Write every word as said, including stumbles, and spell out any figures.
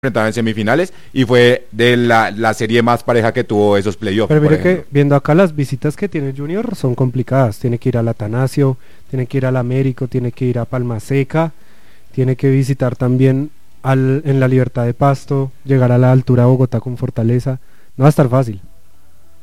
enfrentado en semifinales y fue de la, la serie más pareja que tuvo esos playoffs. Pero mire que viendo acá las visitas que tiene Junior son complicadas. Tiene que ir al Atanasio, tiene que ir al Américo, tiene que ir a Palma Seca, tiene que visitar también al, en la Libertad de Pasto, llegar a la altura de Bogotá con Fortaleza. No va a estar fácil.